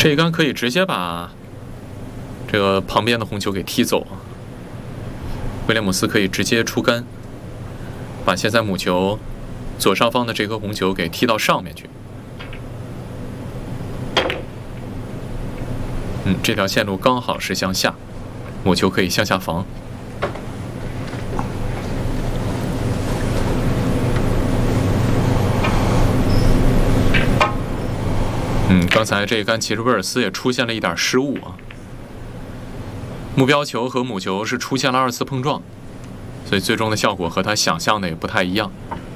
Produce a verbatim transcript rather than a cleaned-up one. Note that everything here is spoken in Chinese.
这一杆可以直接把这个旁边的红球给踢走。威廉姆斯可以直接出杆，把现在母球左上方的这颗红球给踢到上面去。嗯，这条线路刚好是向下，母球可以向下防。嗯，刚才这一杆其实威尔斯也出现了一点失误啊。目标球和母球是出现了二次碰撞，所以最终的效果和他想象的也不太一样。